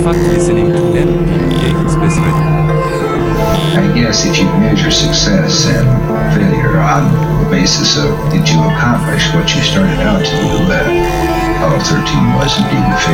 Uçak listening'den bilgiye hizmet verin. I guess if you measure success and failure on the basis of did you accomplish what you started out to do, Apollo 13 was indeed a failure.